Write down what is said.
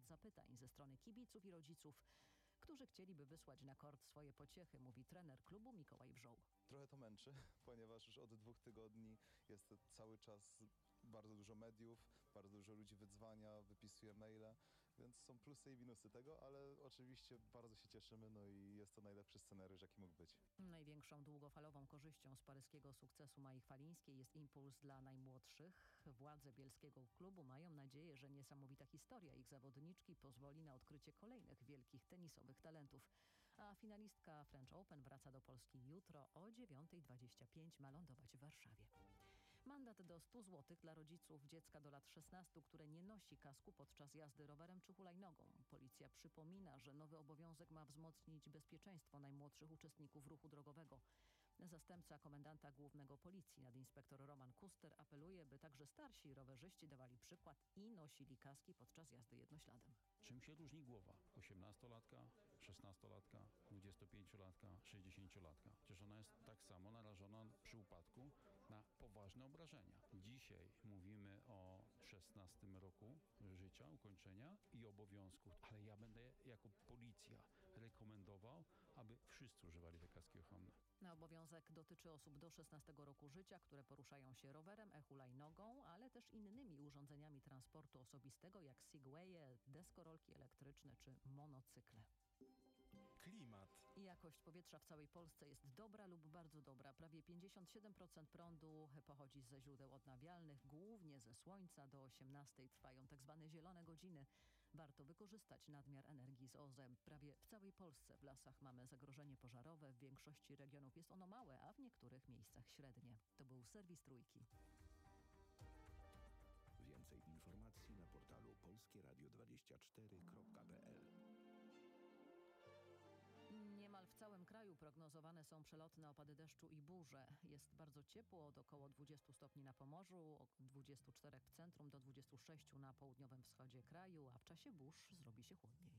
od zapytań ze strony kibiców i rodziców, którzy chcieliby wysłać na kort swoje pociechy, mówi trener klubu Mikołaj Wrzoł. Trochę to męczy, ponieważ już od 2 tygodni jest to cały czas bardzo dużo mediów, bardzo dużo ludzi wydzwania, wypisuje maile, więc są plusy i minusy tego, ale oczywiście bardzo się cieszymy, no i jest to najlepszy scenariusz, jaki mógł być. Największą długofalową korzyścią z paryskiego sukcesu Mai Chwalińskiej jest impuls dla najmłodszych. Władze bielskiego klubu mają nadzieję, że niesamowita historia ich zawodniczki pozwoli na odkrycie kolejnych wielkich tenisowych talentów. A finalistka French Open wraca do Polski jutro o 9:25 ma lądować w Warszawie. Mandat do 100 zł dla rodziców dziecka do lat 16, które nie nosi kasku podczas jazdy rowerem czy hulajnogą. Policja przypomina, że nowy obowiązek ma wzmocnić bezpieczeństwo najmłodszych uczestników ruchu drogowego. Zastępca komendanta głównego policji, nadinspektor Roman Kuster, apeluje, by także starsi rowerzyści dawali przykład i nosili kaski podczas jazdy jednośladem. Czym się różni głowa? 18-latka, 16-latka, 25-latka, 60-latka. Przecież ona jest tak samo narażona przy upadku na poważne obrażenia. Dzisiaj mówimy o 16 roku życia, ukończenia i obowiązku, ale ja będę jako policja rekomendował, aby wszyscy używali te kaski ochronne. Obowiązek dotyczy osób do 16 roku życia, które poruszają się rowerem, hulajnogą, ale też innymi urządzeniami transportu osobistego jak segwaye, deskorolki elektryczne czy monocykle. Klimat. Jakość powietrza w całej Polsce jest dobra lub bardzo dobra. Prawie 57% prądu pochodzi ze źródeł odnawialnych, głównie ze słońca. Do 18 trwają tzw. zielone godziny. Warto wykorzystać nadmiar energii z OZE. Prawie w całej Polsce w lasach mamy zagrożenie pożarowe. W większości regionów jest ono małe, a w niektórych miejscach średnie. To był serwis Trójki. Więcej informacji na portalu polskieradio24.pl. Niemal w całym kraju prognozowane są przelotne opady deszczu i burze. Jest bardzo ciepło, od około 20 stopni na Pomorzu, od 24 w centrum do 26 na południowym wschodzie kraju, a w czasie burz zrobi się chłodniej.